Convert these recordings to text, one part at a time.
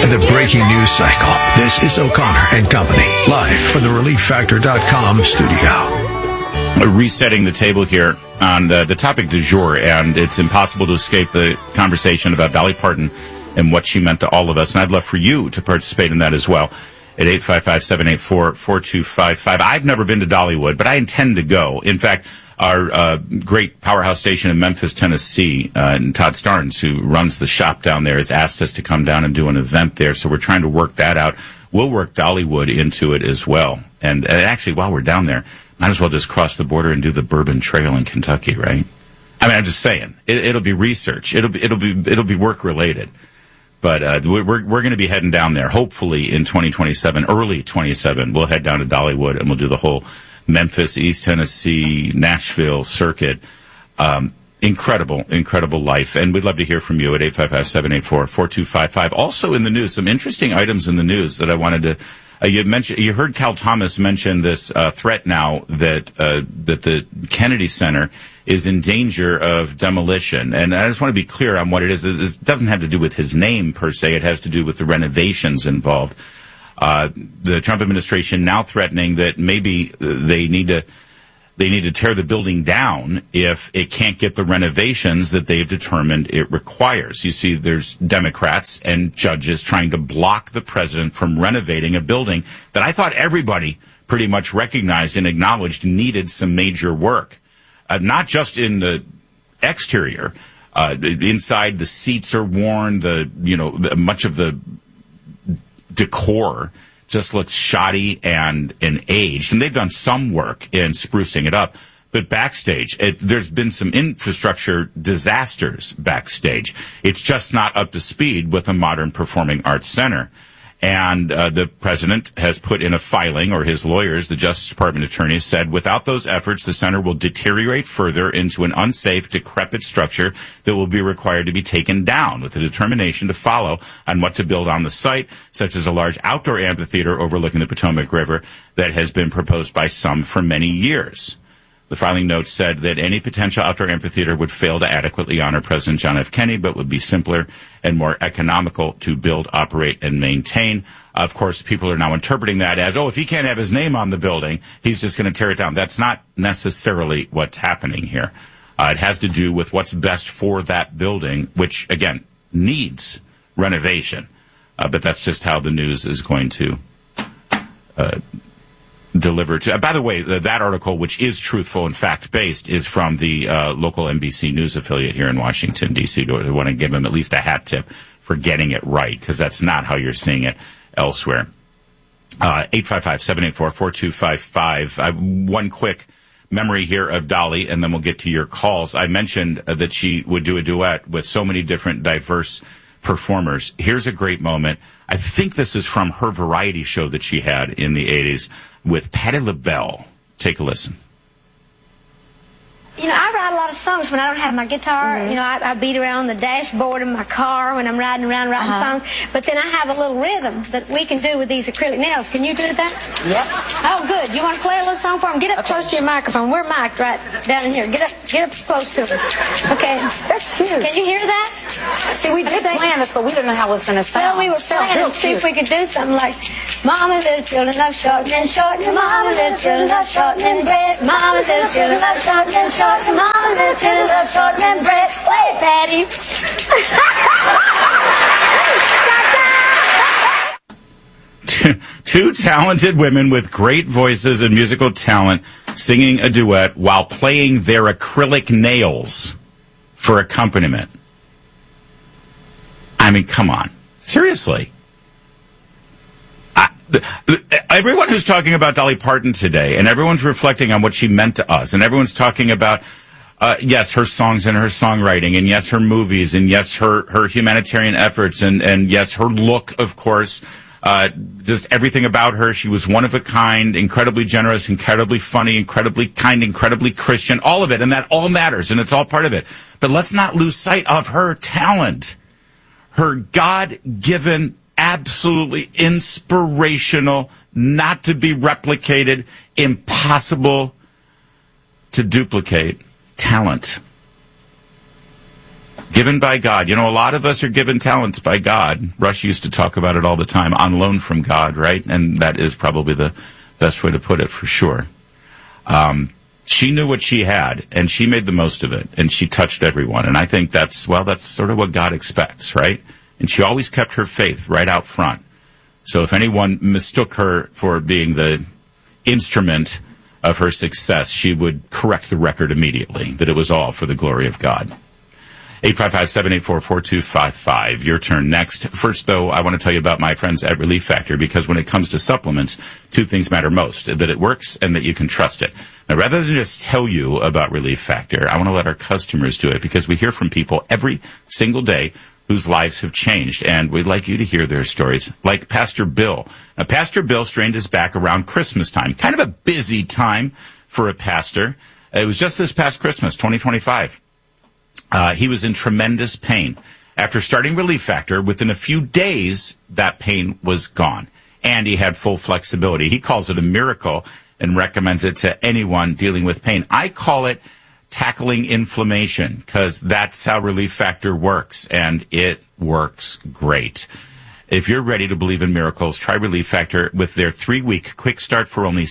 the breaking news cycle. This is O'Connor and Company, live from the ReliefFactor.com studio. Resetting the table here on the topic du jour, and it's impossible to escape the conversation about Dolly Parton and what she meant to all of us. And I'd love for you to participate in that as well at 855-784-4255. I've never been to Dollywood, but I intend to go. In fact, our great powerhouse station in Memphis, Tennessee, and Todd Starnes, who runs the shop down there, has asked us to come down and do an event there. So we're trying to work that out. We'll work Dollywood into it as well. And actually, while we're down there, might as well just cross the border and do the Bourbon Trail in Kentucky, right? I mean, I'm just saying, it'll be research. It'll be work related. But we're going to be heading down there, hopefully in 2027, early 27. We'll head down to Dollywood and we'll do the whole Memphis, East Tennessee, Nashville circuit. Incredible life. And we'd love to hear from you at 855-784-4255. Also in the news, some interesting items in the news that I wanted to, you heard Cal Thomas mention this threat now that the Kennedy Center is in danger of demolition. And I just want to be clear on what it is. It doesn't have to do with his name per se. It has to do with the renovations involved. The Trump administration now threatening that maybe they need to tear the building down if it can't get the renovations that they've determined it requires. You see, there's Democrats and judges trying to block the president from renovating a building that I thought everybody pretty much recognized and acknowledged needed some major work. Not just in the exterior, inside the seats are worn, much of the decor just looks shoddy and aged, and they've done some work in sprucing it up. But backstage, there's been some infrastructure disasters backstage. It's just not up to speed with a modern performing arts center. And the president has put in a filing, or his lawyers, the Justice Department attorneys, said without those efforts, the center will deteriorate further into an unsafe, decrepit structure that will be required to be taken down, with a determination to follow on what to build on the site, such as a large outdoor amphitheater overlooking the Potomac River that has been proposed by some for many years. The filing note said that any potential outdoor amphitheater would fail to adequately honor President John F. Kennedy, but would be simpler and more economical to build, operate, and maintain. Of course, people are now interpreting that as, if he can't have his name on the building, he's just going to tear it down. That's not necessarily what's happening here. It has to do with what's best for that building, which, again, needs renovation. But that's just how the news is going to delivered to. By the way, that article, which is truthful and fact-based, is from the local NBC News affiliate here in Washington, D.C. I want to give them at least a hat tip for getting it right, because that's not how you're seeing it elsewhere. 855-784-4255. One quick memory here of Dolly, and then we'll get to your calls. I mentioned that she would do a duet with so many different diverse performers. Here's a great moment. I think this is from her variety show that she had in the 80s with Patti LaBelle. Take a listen. I write a lot of songs when I don't have my guitar. Mm-hmm. I beat around the dashboard of my car when I'm riding around writing songs. But then I have a little rhythm that we can do with these acrylic nails. Can you do that? Yep. Oh, good. You want to play a little song for them? Get up close to your microphone. We're mic'd right down in here. Get up close to them. Okay. That's cute. Can you hear that? See, we did plan this, but we didn't know how it was going to sound. Well, we were planning to see if we could do something like, Mama, little children love shortening, Mama, little children love shortening bread. Mama, little children love shortening, Mama, little children love shortening bread. Wait, Patty. Two talented women with great voices and musical talent singing a duet while playing their acrylic nails for accompaniment. I mean, come on. Seriously. Everyone who's talking about Dolly Parton today, and everyone's reflecting on what she meant to us, and everyone's talking about, yes, her songs and her songwriting, and yes, her movies, and yes, her humanitarian efforts, and yes, her look, of course, just everything about her. She was one of a kind, incredibly generous, incredibly funny, incredibly kind, incredibly Christian, all of it, and that all matters, and it's all part of it. But let's not lose sight of her talent, her God-given, absolutely inspirational, not to be replicated, impossible to duplicate talent. Given by God. You know, a lot of us are given talents by God. Rush used to talk about it all the time, on loan from God, right? And that is probably the best way to put it for sure. She knew what she had, and she made the most of it, and she touched everyone. And I think that's sort of what God expects, right? And she always kept her faith right out front. So if anyone mistook her for being the instrument of her success, she would correct the record immediately, that it was all for the glory of God. 855-784-4255. Your turn next. First, though, I want to tell you about my friends at Relief Factor, because when it comes to supplements, two things matter most, that it works and that you can trust it. Now, rather than just tell you about Relief Factor, I want to let our customers do it, because we hear from people every single day whose lives have changed, and we'd like you to hear their stories, like Pastor Bill. Now, Pastor Bill strained his back around Christmas time, kind of a busy time for a pastor. It was just this past Christmas, 2025. He was in tremendous pain. After starting Relief Factor, within a few days, that pain was gone, and he had full flexibility. He calls it a miracle and recommends it to anyone dealing with pain. I call it tackling inflammation, because that's how Relief Factor works, and it works great. If you're ready to believe in miracles, try Relief Factor with their 3-week quick start for only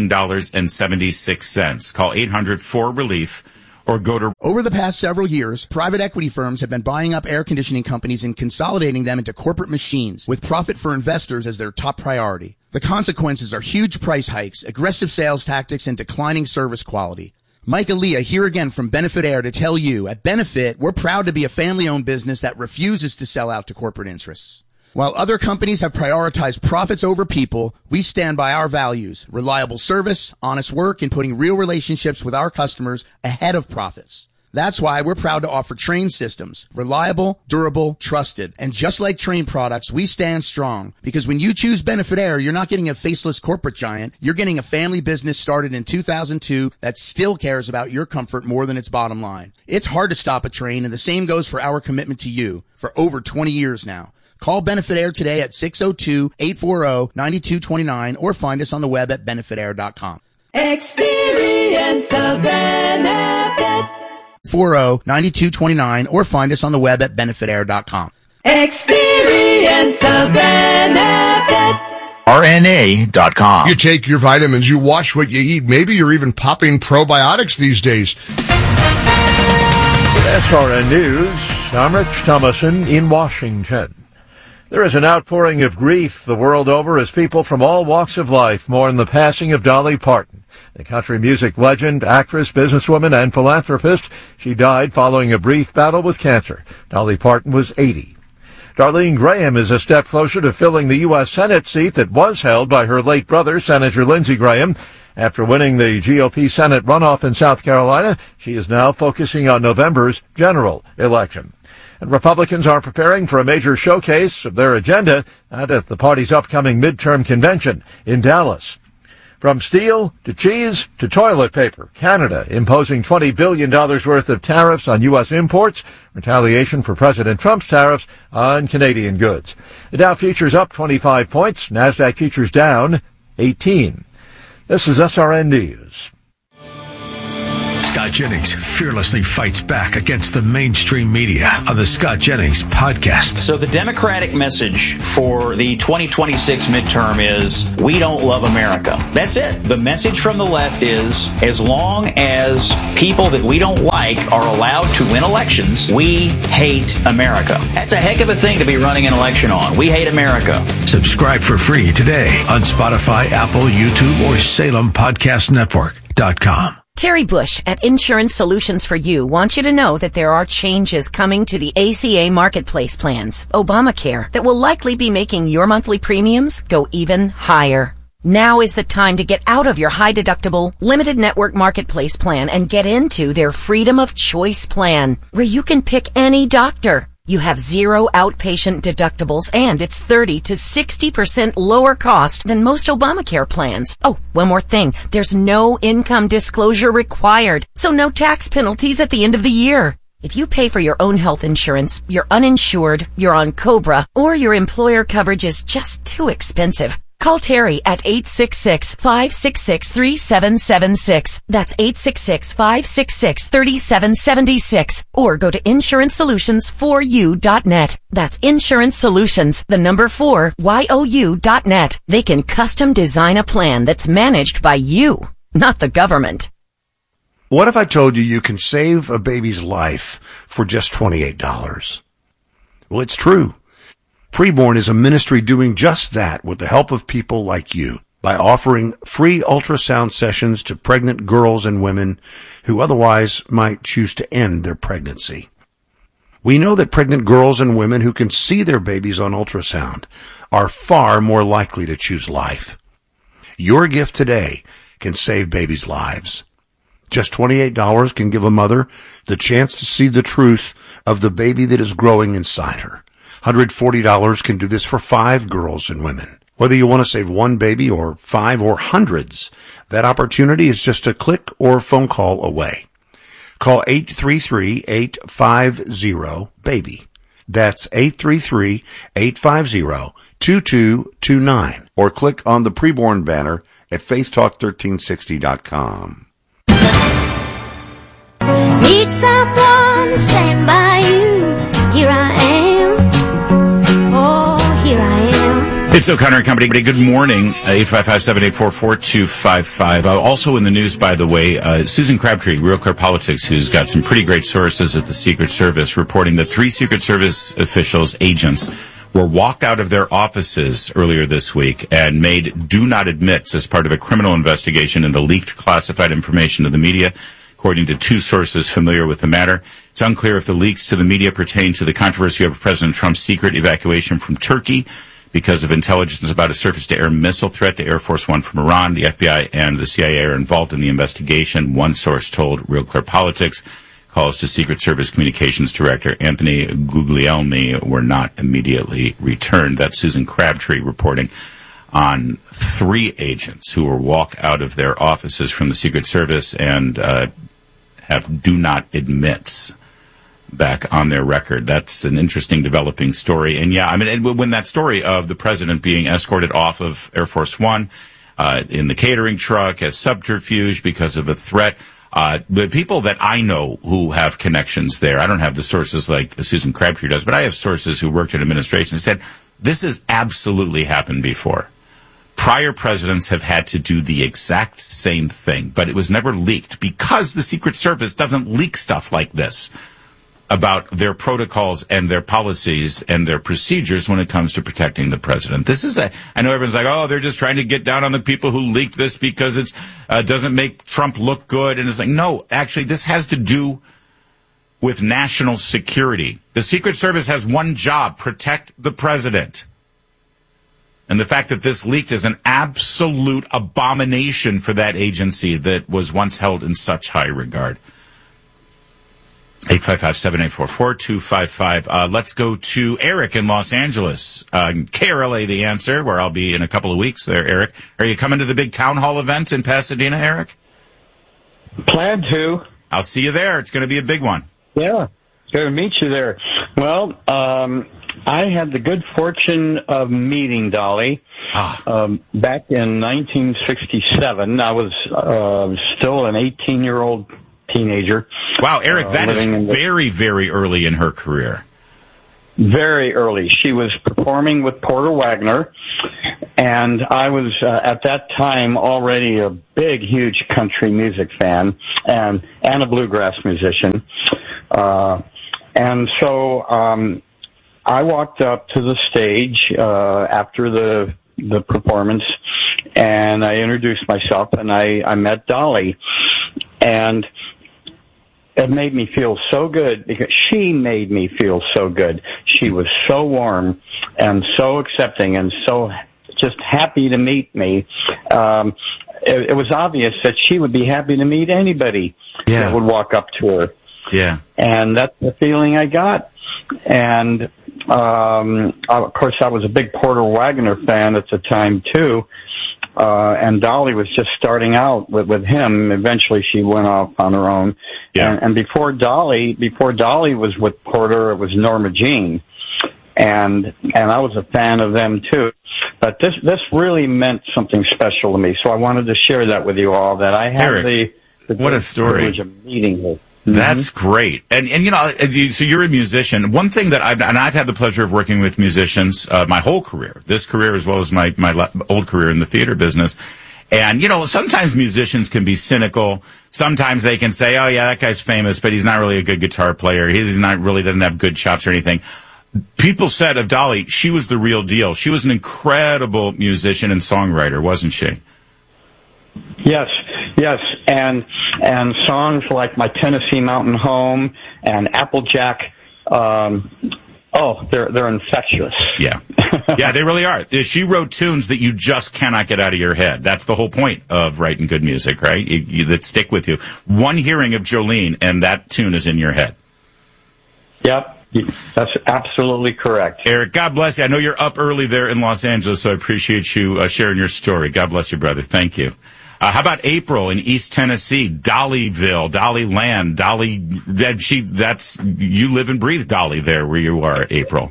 $17.76. Call 800-4RELIEF or go to... Over the past several years, private equity firms have been buying up air conditioning companies and consolidating them into corporate machines, with profit for investors as their top priority. The consequences are huge price hikes, aggressive sales tactics, and declining service quality. Mike Aaliyah here again from Benefit Air to tell you, at Benefit, we're proud to be a family-owned business that refuses to sell out to corporate interests. While other companies have prioritized profits over people, we stand by our values: reliable service, honest work, and putting real relationships with our customers ahead of profits. That's why we're proud to offer Trane systems. Reliable, durable, trusted. And just like Trane products, we stand strong. Because when you choose Benefit Air, you're not getting a faceless corporate giant. You're getting a family business started in 2002 that still cares about your comfort more than its bottom line. It's hard to stop a Trane, and the same goes for our commitment to you for over 20 years now. Call Benefit Air today at 602-840-9229 or find us on the web at benefitair.com. Experience the benefit. 840-9229 or find us on the web at benefitair.com. Experience the benefit. RNA.com. You take your vitamins, you watch what you eat. Maybe you're even popping probiotics these days. With SRN News, I'm Rich Thomason in Washington. There is an outpouring of grief the world over as people from all walks of life mourn the passing of Dolly Parton, the country music legend, actress, businesswoman, and philanthropist. She died following a brief battle with cancer. Dolly Parton was 80. Darlene Graham is a step closer to filling the U.S. Senate seat that was held by her late brother, Senator Lindsey Graham. After winning the GOP Senate runoff in South Carolina, she is now focusing on November's general election. And Republicans are preparing for a major showcase of their agenda at the party's upcoming midterm convention in Dallas. From steel to cheese to toilet paper, Canada imposing $20 billion worth of tariffs on U.S. imports, retaliation for President Trump's tariffs on Canadian goods. The Dow futures up 25 points, NASDAQ futures down 18. This is SRN News. Scott Jennings fearlessly fights back against the mainstream media on the Scott Jennings podcast. So the Democratic message for the 2026 midterm is, we don't love America. That's it. The message from the left is, as long as people that we don't like are allowed to win elections, we hate America. That's a heck of a thing to be running an election on. We hate America. Subscribe for free today on Spotify, Apple, YouTube, or SalemPodcastNetwork.com. Terry Bush at Insurance Solutions for You wants you to know that there are changes coming to the ACA Marketplace plans, Obamacare, that will likely be making your monthly premiums go even higher. Now is the time to get out of your high-deductible, limited network marketplace plan and get into their Freedom of Choice plan, where you can pick any doctor. You have 0 outpatient deductibles, and it's 30 to 60% lower cost than most Obamacare plans. Oh, one more thing. There's no income disclosure required, so no tax penalties at the end of the year. If you pay for your own health insurance, you're uninsured, you're on COBRA, or your employer coverage is just too expensive, Call Terry at 866-566-3776. That's 866-566-3776. Or go to insurancesolutions4u.net. That's Insurance Solutions, the number 4, YOU.net. They can custom design a plan that's managed by you, not the government. What if I told you you can save a baby's life for just $28? Well, it's true. Preborn is a ministry doing just that with the help of people like you by offering free ultrasound sessions to pregnant girls and women who otherwise might choose to end their pregnancy. We know that pregnant girls and women who can see their babies on ultrasound are far more likely to choose life. Your gift today can save babies' lives. Just $28 can give a mother the chance to see the truth of the baby that is growing inside her. $140 can do this for 5 girls and women. Whether you want to save one baby or 5 or hundreds, that opportunity is just a click or phone call away. Call 833-850-BABY. That's 833-850-2229. Or click on the Preborn banner at faithtalk1360.com. Need someone to stand by you. Here I am. Oh, here I am. It's O'Connor and Company. Good morning. 855-784-4255. Also in the news, by the way, Susan Crabtree, Real Clear Politics, who's got some pretty great sources at the Secret Service, reporting that 3 Secret Service officials, agents, were walked out of their offices earlier this week and made do not admits as part of a criminal investigation into leaked classified information to the media, according to 2 sources familiar with the matter. It's unclear if the leaks to the media pertain to the controversy over President Trump's secret evacuation from Turkey because of intelligence about a surface-to-air missile threat to Air Force One from Iran. The FBI and the CIA are involved in the investigation. One source told Real Clear Politics calls to Secret Service Communications Director Anthony Guglielmi were not immediately returned. That's Susan Crabtree reporting on 3 agents who were walked out of their offices from the Secret Service and have do not admits back on their record. That's an interesting developing story. And yeah, I mean, when that story of the president being escorted off of Air Force One in the catering truck as subterfuge because of a threat, the people that I know who have connections there, I don't have the sources like Susan Crabtree does, but I have sources who worked in administration and said, this has absolutely happened before. Prior presidents have had to do the exact same thing, but it was never leaked because the Secret Service doesn't leak stuff like this about their protocols and their policies and their procedures when it comes to protecting the president. This is I know everyone's like, oh, they're just trying to get down on the people who leaked this because it doesn't make Trump look good. And it's like, no, actually, this has to do with national security. The Secret Service has one job, protect the president. And the fact that this leaked is an absolute abomination for that agency that was once held in such high regard. 855-784-4255. Let's go to Eric in Los Angeles. KRLA, the answer, where I'll be in a couple of weeks there, Eric. Are you coming to the big town hall event in Pasadena, Eric? Plan to. I'll see you there. It's going to be a big one. Yeah, going to meet you there. Well, I had the good fortune of meeting Dolly back in 1967. I was still an 18-year-old teenager. Wow, Eric, that is very, very early in her career. Very early. She was performing with Porter Wagoner, and I was, at that time, already a big, huge country music fan and a bluegrass musician. And so I walked up to the stage after the performance, and I introduced myself, and I met Dolly. And it made me feel so good because she made me feel so good. She was so warm and so accepting and so just happy to meet me. It was obvious that she would be happy to meet anybody that would walk up to her. Yeah. And that's the feeling I got. And, of course, I was a big Porter Wagoner fan at the time, too. And Dolly was just starting out with him. Eventually she went off on her own. Yeah. And before Dolly was with Porter, it was Norma Jean. And I was a fan of them too. But this really meant something special to me. So I wanted to share that with you all, that I had Eric, the what a story. privilege of meeting her. That's great. And you know, so you're a musician. One thing that I've had the pleasure of working with musicians, my whole career, this career as well as my old career in the theater business. And, you know, sometimes musicians can be cynical. Sometimes they can say, oh yeah, that guy's famous, but he's not really a good guitar player. He's not really, doesn't have good chops or anything. People said of Dolly, she was the real deal. She was an incredible musician and songwriter, wasn't she? Yes. And songs like My Tennessee Mountain Home and Applejack, they're infectious. Yeah. Yeah, they really are. She wrote tunes that you just cannot get out of your head. That's the whole point of writing good music, right? That stick with you. One hearing of Jolene and that tune is in your head. Yep. That's absolutely correct. Eric, God bless you. I know you're up early there in Los Angeles, so I appreciate you sharing your story. God bless you, brother. Thank you. How about April in East Tennessee, Dollyville, Dollyland, you live and breathe Dolly there where you are, April.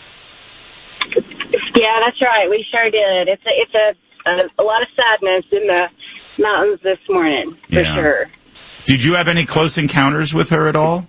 Yeah, that's right. We sure did. It's a lot of sadness in the mountains this morning, for sure. Did you have any close encounters with her at all?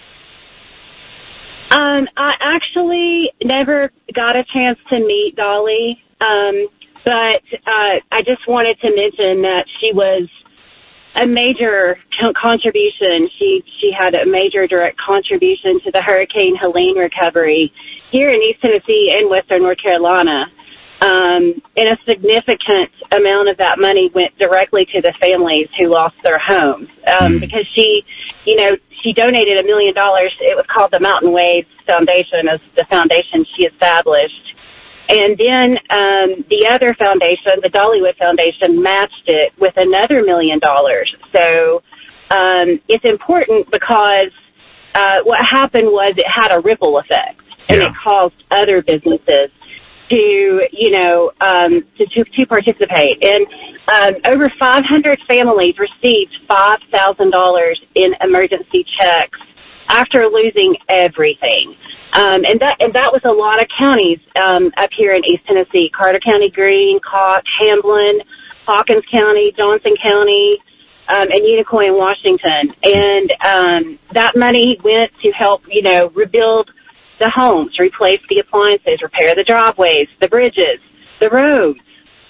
I actually never got a chance to meet Dolly, but I just wanted to mention that she was a major contribution. She had a major direct contribution to the Hurricane Helene recovery here in East Tennessee and Western North Carolina. And a significant amount of that money went directly to the families who lost their homes, because she donated $1 million. It was called the Mountain Waves Foundation, as the foundation she established. And then the other foundation, the Dollywood Foundation, matched it with another $1 million. So it's important because what happened was it had a ripple effect, and it caused other businesses to participate. And over 500 families received $5,000 in emergency checks after losing everything. And that was a lot of counties up here in East Tennessee: Carter County, Greene, Koch, Hamblin, Hawkins County, Johnson County, and Unicoi in Washington. And that money went to help, rebuild the homes, replace the appliances, repair the driveways, the bridges, the roads.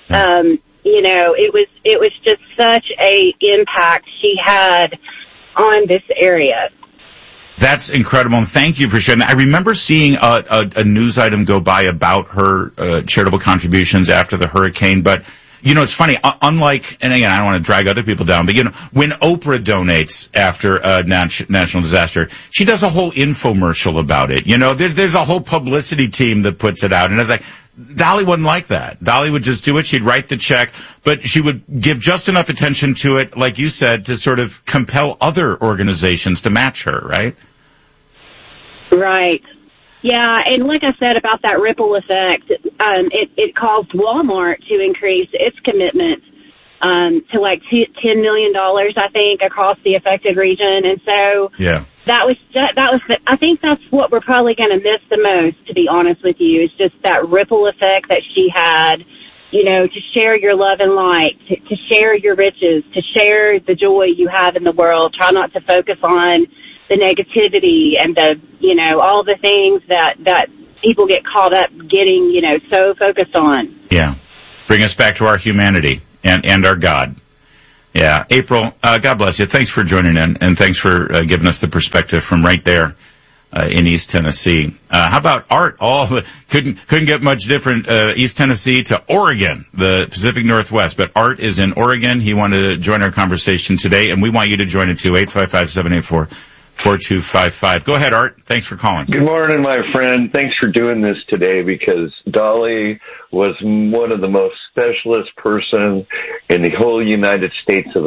It was just such a impact she had on this area. That's incredible, and thank you for sharing that. I remember seeing a news item go by about her charitable contributions after the hurricane, but it's funny, unlike, and again, I don't want to drag other people down, but when Oprah donates after a national disaster, she does a whole infomercial about it. There's a whole publicity team that puts it out, and I was like, Dolly wasn't like that. Dolly would just do it. She'd write the check, but she would give just enough attention to it, like you said, to sort of compel other organizations to match her, right? Right. Yeah, and like I said about that ripple effect, it caused Walmart to increase its commitment to like $10 million, I think, across the affected region. And so I think that's what we're probably going to miss the most, to be honest with you, is just that ripple effect that she had, to share your love and light, to share your riches, to share the joy you have in the world. Try not to focus on the negativity and all the things that people get caught up getting, so focused on. Yeah. Bring us back to our humanity and our God. Yeah. April, God bless you. Thanks for joining in, and thanks for giving us the perspective from right there in East Tennessee. How about Art? Couldn't get much different, East Tennessee to Oregon, the Pacific Northwest. But Art is in Oregon. He wanted to join our conversation today, and we want you to join it too. 855-784-4255. Go ahead, Art. Thanks for calling. Good morning, my friend. Thanks for doing this today, because Dolly was one of the most specialist person in the whole United States of